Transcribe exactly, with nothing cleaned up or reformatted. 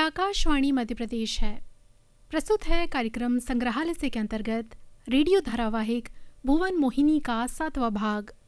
आकाशवाणी मध्य प्रदेश है। प्रस्तुत है कार्यक्रम संग्रहालय से के अंतर्गत रेडियो धारावाहिक भुवन मोहिनी का सातवां भाग।